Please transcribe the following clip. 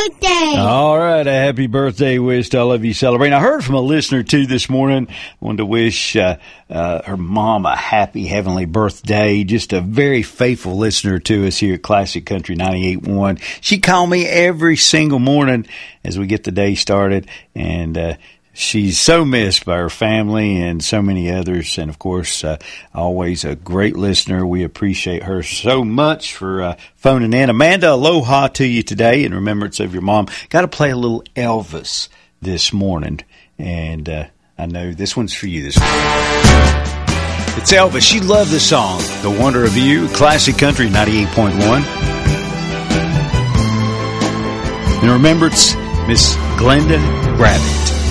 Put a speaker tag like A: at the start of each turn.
A: birthday.
B: All right, a happy birthday wish to all of you celebrating. I heard from a listener, too, this morning. Wanted to wish her mom a happy heavenly birthday. Just a very faithful listener to us here at Classic Country 98.1. She called me every single morning as we get the day started, and she's so missed by her family and so many others. And, of course, always a great listener. We appreciate her so much for phoning in. Amanda, aloha to you today in remembrance of your mom. Got to play a little Elvis this morning. And I know this one's for you this morning. It's Elvis. She loved the song, The Wonder of You, Classic Country 98.1. In remembrance, Miss Glenda Gravitt.